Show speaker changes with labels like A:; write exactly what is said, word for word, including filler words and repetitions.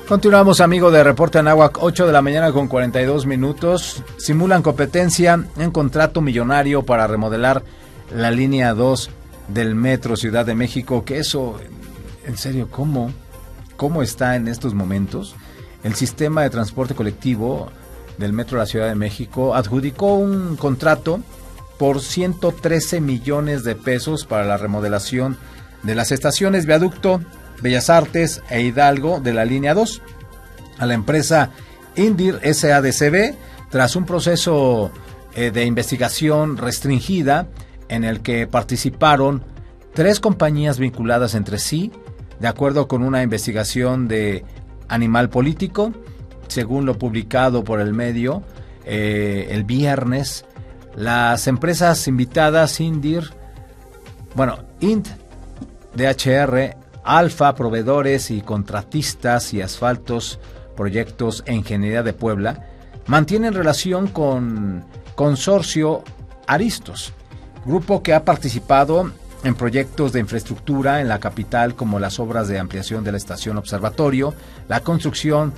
A: Continuamos, amigo de Reporte Anáhuac, ocho de la mañana con cuarenta y dos minutos. Simulan competencia en contrato millonario para remodelar la línea dos del Metro Ciudad de México. Que eso, en serio, ¿cómo? ¿Cómo está en estos momentos? El sistema de transporte colectivo del Metro de la Ciudad de México adjudicó un contrato por ciento trece millones de pesos para la remodelación de las estaciones Viaducto, Bellas Artes e Hidalgo de la línea dos a la empresa Indir S A D C B, tras un proceso eh, de investigación restringida en el que participaron tres compañías vinculadas entre sí, de acuerdo con una investigación de Animal Político, según lo publicado por el medio eh, el viernes. Las empresas invitadas, Indir, bueno, Int, D H R, Alfa, proveedores y contratistas y asfaltos, proyectos e ingeniería de Puebla, mantienen relación con Consorcio Aristos, grupo que ha participado en proyectos de infraestructura en la capital, como las obras de ampliación de la estación Observatorio, la construcción